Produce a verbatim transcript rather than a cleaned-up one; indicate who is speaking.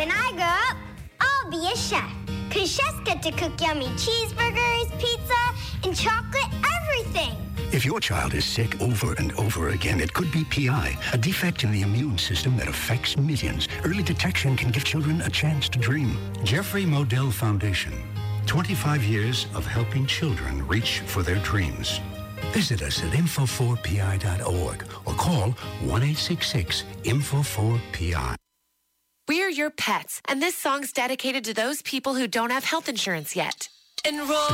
Speaker 1: When I grow up, I'll be a chef. Because chefs get to cook yummy cheeseburgers, pizza, and chocolate everything.
Speaker 2: If your child is sick over and over again, it could be P I, a defect in the immune system that affects millions. Early detection can give children a chance to dream. Jeffrey Modell Foundation. twenty-five years of helping children reach for their dreams. Visit us at info four p i dot org or call one eight six six info four P I.
Speaker 3: We're your pets, and this song's dedicated to those people who don't have health insurance yet. Enroll